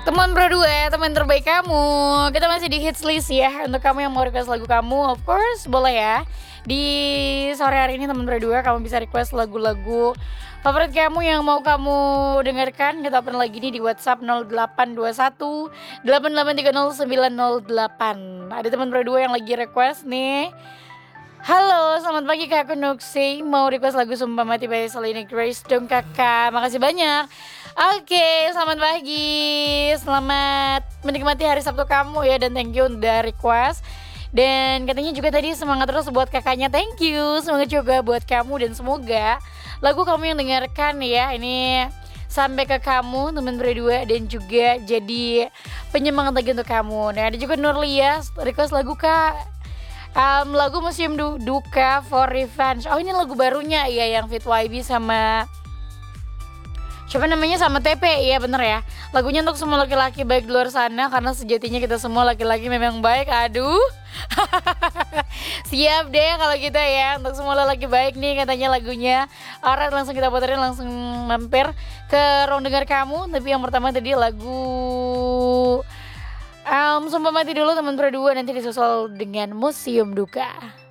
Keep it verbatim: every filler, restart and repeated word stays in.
Teman berdua, teman terbaik kamu. Kita masih di hits list ya. Untuk kamu yang mau request lagu kamu, of course boleh ya. Di sore hari ini teman berdua kamu bisa request lagu-lagu favorit kamu yang mau kamu dengarkan. Kita open lagi nih di WhatsApp nol delapan dua satu delapan delapan tiga nol sembilan nol delapan. Ada teman berdua yang lagi request nih. Halo, selamat pagi Kak, aku Nuksi. Mau request lagu Sumpah Mati by Selena Grace dong kakak. Makasih banyak. Oke, selamat pagi. Selamat menikmati hari Sabtu kamu ya. Dan thank you udah request. Dan katanya juga tadi semangat terus buat kakaknya. Thank you. Semangat juga buat kamu. Dan semoga lagu kamu yang dengarkan ya, ini sampai ke kamu teman berdua. Dan juga jadi penyemangat lagi untuk kamu. Nah ada juga Nurlia request lagu Kak, Um, lagu Museum du- Duka for Revenge. Oh ini lagu barunya ya, yang Fit Y B sama siapa namanya, sama T P. Iya bener ya. Lagunya untuk semua laki-laki baik di luar sana, karena sejatinya kita semua laki-laki memang baik. Aduh. Siap deh kalau gitu ya. Untuk semua laki baik nih katanya lagunya. Alright, langsung kita puterin, langsung mampir ke ruang dengar kamu. Tapi yang pertama tadi lagu Um, Sumpah Mati dulu teman berdua, nanti disusul dengan Museum Duka.